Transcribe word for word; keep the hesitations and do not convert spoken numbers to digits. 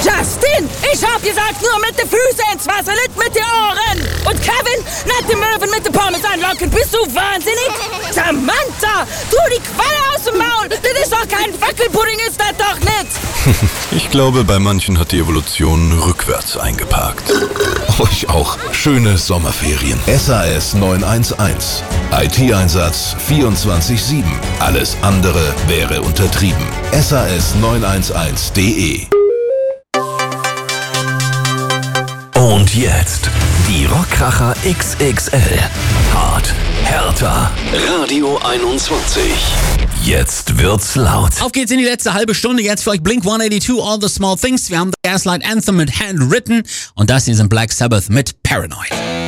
Justin, ich hab gesagt, nur mit den Füßen ins Wasser, nicht mit den Ohren. Und Kevin, nicht die Möwen mit den Pommes anlocken. Bist du wahnsinnig? Samantha, tu die Qualle aus dem Maul. Das ist doch kein Wackelpudding, ist das doch nicht. Ich glaube, bei manchen hat die Evolution rückwärts eingeparkt. Oh, ich auch. Schöne Sommerferien. S A S neun eins eins. I T-Einsatz vierundzwanzig sieben. Alles andere wäre untertrieben. S A S neun eins eins punkt de. Und jetzt die Rockkracher X X L. Hart, härter. Radio einundzwanzig. Jetzt wird's laut. Auf geht's in die letzte halbe Stunde. Jetzt für euch Blink one eighty-two, All the Small Things. Wir haben The Gaslight Anthem mit Handwritten. Und das hier sind Black Sabbath mit Paranoid.